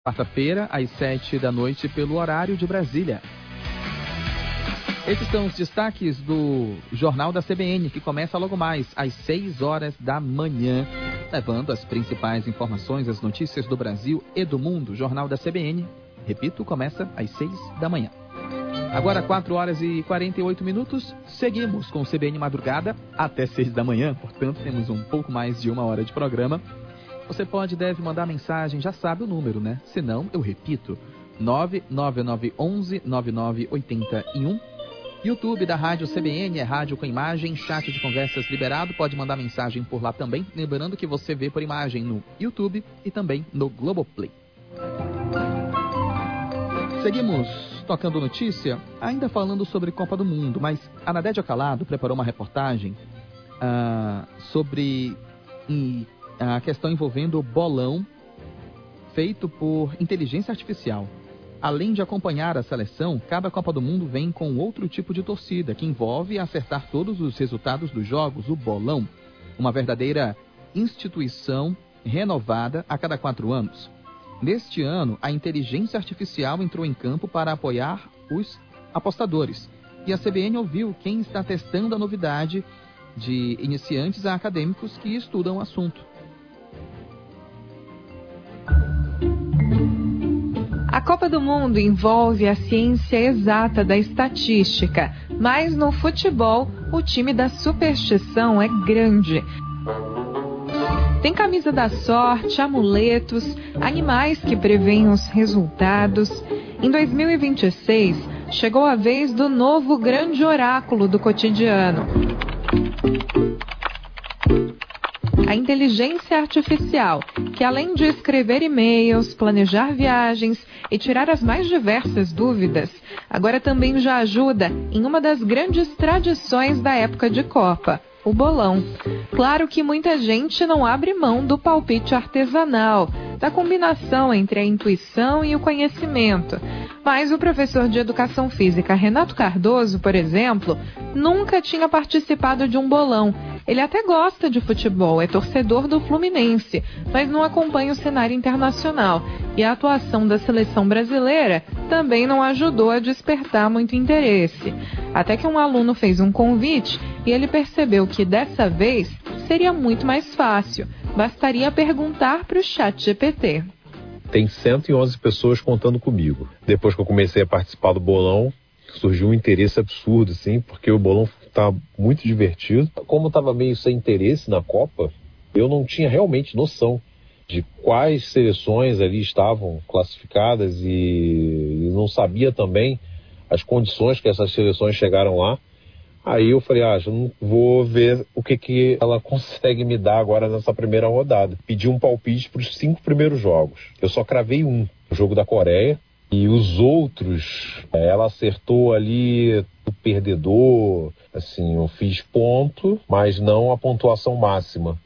quarta-feira, às 7h, pelo horário de Brasília. Esses são os destaques do Jornal da CBN, que começa logo mais às 6h, levando as principais informações, as notícias do Brasil e do mundo. Jornal da CBN, repito, começa às 6h. Agora 4h48, seguimos com o CBN Madrugada até 6h, portanto temos um pouco mais de 1 hora de programa. Você deve mandar mensagem, já sabe o número, né? Se não, eu repito, 99911-9981. YouTube da Rádio CBN, é rádio com imagem, chat de conversas liberado, pode mandar mensagem por lá também, lembrando que você vê por imagem no YouTube e também no Globoplay. Seguimos tocando notícia, ainda falando sobre Copa do Mundo, mas a Nadédia Calado preparou uma reportagem sobre a questão envolvendo o bolão feito por inteligência artificial. Além de acompanhar a seleção, cada Copa do Mundo vem com outro tipo de torcida, que envolve acertar todos os resultados dos jogos, o bolão. Uma verdadeira instituição renovada a cada 4 anos. Neste ano, a inteligência artificial entrou em campo para apoiar os apostadores. E a CBN ouviu quem está testando a novidade de iniciantes a acadêmicos que estudam o assunto. A Copa do Mundo envolve a ciência exata da estatística, mas no futebol o time da superstição é grande. Tem camisa da sorte, amuletos, animais que preveem os resultados. Em 2026, chegou a vez do novo grande oráculo do cotidiano. A inteligência artificial, que além de escrever e-mails, planejar viagens e tirar as mais diversas dúvidas, agora também já ajuda em uma das grandes tradições da época de Copa, o bolão. Claro que muita gente não abre mão do palpite artesanal, da combinação entre a intuição e o conhecimento. Mas o professor de Educação Física Renato Cardoso, por exemplo, nunca tinha participado de um bolão. Ele até gosta de futebol, é torcedor do Fluminense, mas não acompanha o cenário internacional. E a atuação da seleção brasileira também não ajudou a despertar muito interesse. Até que um aluno fez um convite e ele percebeu que dessa vez seria muito mais fácil. Bastaria perguntar para o ChatGPT. Tem 111 pessoas contando comigo. Depois que eu comecei a participar do bolão, surgiu um interesse absurdo, assim, porque o bolão tá muito divertido. Como estava meio sem interesse na Copa, eu não tinha realmente noção de quais seleções ali estavam classificadas e não sabia também as condições que essas seleções chegaram lá. Aí eu falei, já não vou ver o que ela consegue me dar agora nessa primeira rodada. Pedi um palpite para os 5 primeiros jogos. Eu só cravei o jogo da Coreia. E os outros, ela acertou ali o perdedor, assim, eu fiz ponto, mas não a pontuação máxima.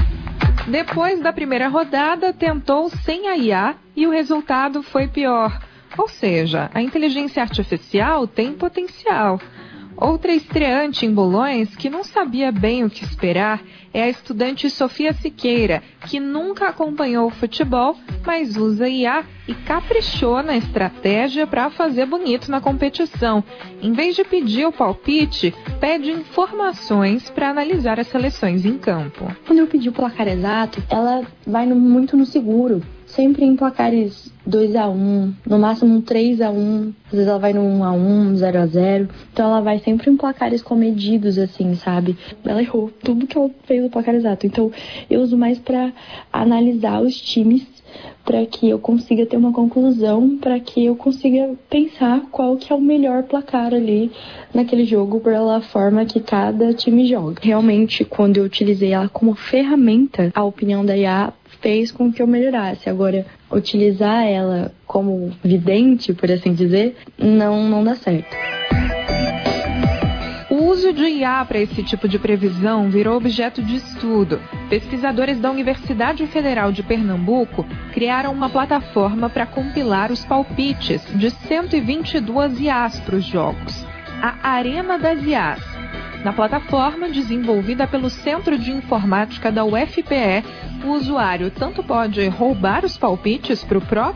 Depois da primeira rodada, tentou sem a IA e o resultado foi pior. Ou seja, a inteligência artificial tem potencial. Outra estreante em bolões que não sabia bem o que esperar é a estudante Sofia Siqueira, que nunca acompanhou o futebol, mas usa IA e caprichou na estratégia para fazer bonito na competição. Em vez de pedir o palpite, pede informações para analisar as seleções em campo. Quando eu pedi o placar exato, ela vai muito no seguro. Sempre em placares 2-1, no máximo 3-1, às vezes ela vai no 1-1, 0-0, então ela vai sempre em placares comedidos, assim, sabe? Ela errou tudo que ela fez no placar exato, então eu uso mais para analisar os times, para que eu consiga ter uma conclusão, para que eu consiga pensar qual que é o melhor placar ali naquele jogo, pela forma que cada time joga. Realmente, quando eu utilizei ela como ferramenta, a opinião da IA fez com que eu melhorasse. Agora, utilizar ela como vidente, por assim dizer, não dá certo. O uso de IA para esse tipo de previsão virou objeto de estudo. Pesquisadores da Universidade Federal de Pernambuco criaram uma plataforma para compilar os palpites de 122 IAs para os jogos. A Arena das IAs. Na plataforma, desenvolvida pelo Centro de Informática da UFPE, o usuário tanto pode roubar os palpites para o próprio